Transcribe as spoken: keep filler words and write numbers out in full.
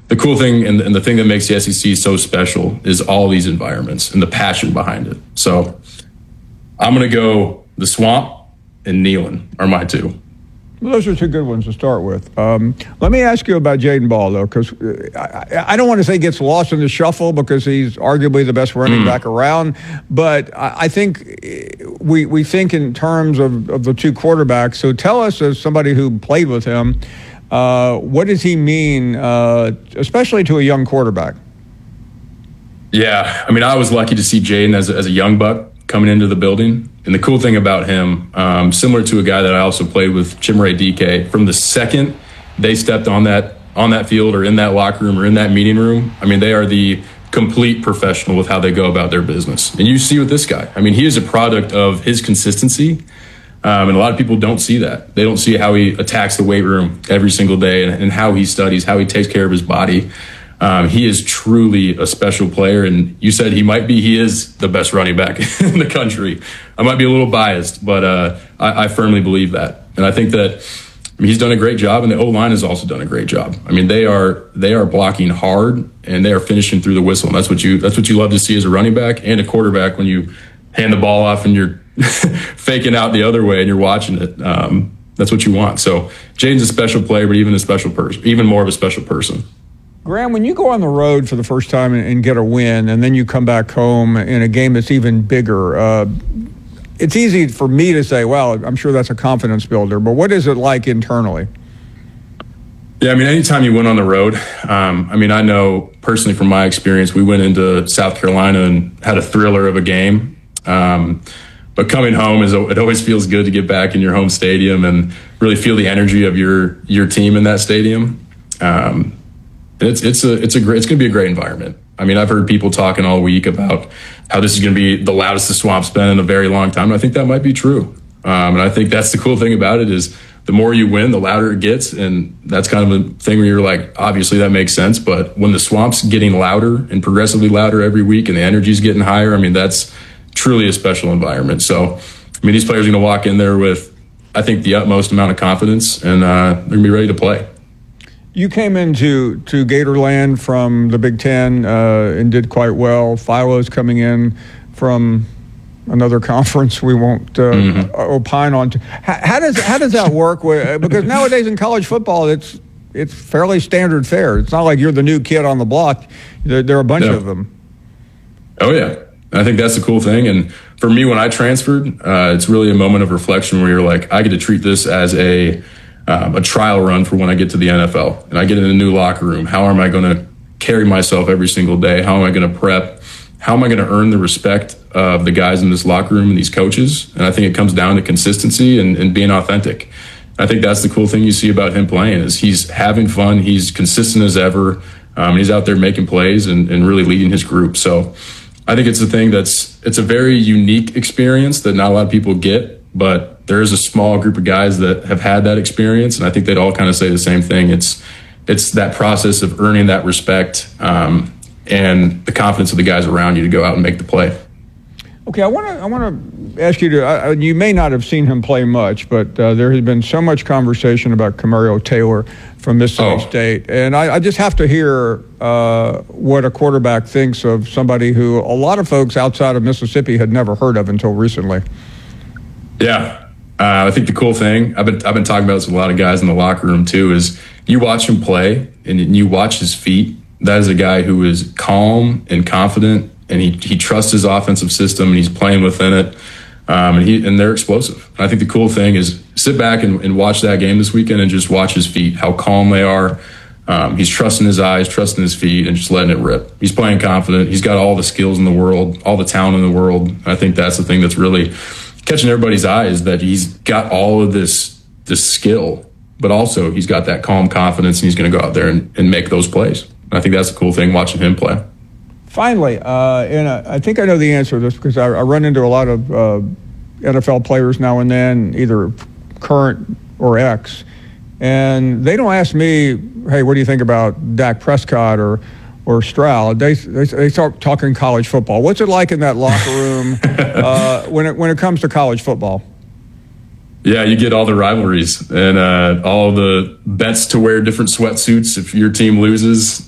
the cool thing and, and the thing that makes the S E C so special is all these environments and the passion behind it. So I'm going to go the Swamp and Neyland are my two. Well, those are two good ones to start with. Um, let me ask you about Jaden Ball, though, because I, I don't want to say gets lost in the shuffle because he's arguably the best running mm. back around, but I, I think we we think in terms of, of the two quarterbacks. So tell us, as somebody who played with him, uh, what does he mean, uh, especially to a young quarterback? Yeah, I mean, I was lucky to see Jaden as a, as a young buck coming into the building. And the cool thing about him, um, similar to a guy that I also played with, Chimere Dike, from the second they stepped on that on that field or in that locker room or in that meeting room, I mean, they are the complete professional with how they go about their business. And you see with this guy, I mean, he is a product of his consistency. Um, and a lot of people don't see that. They don't see how he attacks the weight room every single day and, and how he studies, how he takes care of his body. Um, he is truly a special player, and you said he might be, he is the best running back in the country. I might be a little biased, but uh, I, I firmly believe that. And I think that I mean, he's done a great job, and the O-line has also done a great job. I mean, they are they are blocking hard, and they are finishing through the whistle. And that's what you that's what you love to see as a running back and a quarterback when you hand the ball off and you're faking out the other way and you're watching it. Um, that's what you want. So Jaden's a special player, but even a special person, even more of a special person. Graham, when you go on the road for the first time and, and get a win, and then you come back home in a game that's even bigger, uh, it's easy for me to say, well, I'm sure that's a confidence builder, but what is it like internally? Yeah, I mean, anytime you win on the road, um, I mean, I know personally from my experience, we went into South Carolina and had a thriller of a game. Um, but coming home, is it always feels good to get back in your home stadium and really feel the energy of your your team in that stadium. Um, It's it's a it's a great it's going to be a great environment. I mean, I've heard people talking all week about how this is going to be the loudest the Swamp's been in a very long time. And I think that might be true. Um, and I think that's the cool thing about it is the more you win, the louder it gets. And that's kind of a thing where you're like, obviously that makes sense. But when the Swamp's getting louder and progressively louder every week and the energy's getting higher, I mean, that's truly a special environment. So, I mean, these players are going to walk in there with, I think, the utmost amount of confidence, and uh, they're going to be ready to play. You came into to Gatorland from the Big Ten uh, and did quite well. Philo's coming in from another conference we won't uh, mm-hmm. opine on. How, how does how does that work? Because nowadays in college football, it's it's fairly standard fare. It's not like you're the new kid on the block. There, there are a bunch yeah. of them. Oh yeah, I think that's the cool thing. And for me, when I transferred, uh, it's really a moment of reflection where you're like, I get to treat this as a Um, a trial run for when I get to the N F L and I get in a new locker room. How am I going to carry myself every single day? How am I going to prep? How am I going to earn the respect of the guys in this locker room and these coaches? And I think it comes down to consistency and, and being authentic. I think that's the cool thing you see about him playing is he's having fun. He's consistent as ever. Um, he's out there making plays and, and really leading his group. So I think it's a thing that's, it's a very unique experience that not a lot of people get, but there is a small group of guys that have had that experience, and I think they'd all kind of say the same thing. It's it's that process of earning that respect um, and the confidence of the guys around you to go out and make the play. Okay, I want to I want to ask you to. Uh, you may not have seen him play much, but uh, there has been so much conversation about Camario Taylor from Mississippi oh. State, and I, I just have to hear uh, what a quarterback thinks of somebody who a lot of folks outside of Mississippi had never heard of until recently. Yeah. Uh, I think the cool thing, I've been I've been talking about this with a lot of guys in the locker room too, is you watch him play and you watch his feet. That is a guy who is calm and confident, and he he trusts his offensive system and he's playing within it. Um, and he and they're explosive. And I think the cool thing is sit back and, and watch that game this weekend and just watch his feet, how calm they are. Um, he's trusting his eyes, trusting his feet, and just letting it rip. He's playing confident. He's got all the skills in the world, all the talent in the world. I think that's the thing that's really catching everybody's eyes, that he's got all of this this skill, but also he's got that calm confidence, and he's going to go out there and, and make those plays. And I think that's the cool thing watching him play. Finally, uh, and I, I think I know the answer to this because I, I run into a lot of uh, N F L players now and then, either current or ex, and they don't ask me, hey, what do you think about Dak Prescott or or Stroud? They, they they start talking college football. What's it like in that locker room uh, when it when it comes to college football? Yeah, you get all the rivalries and uh, all the bets to wear different sweatsuits if your team loses.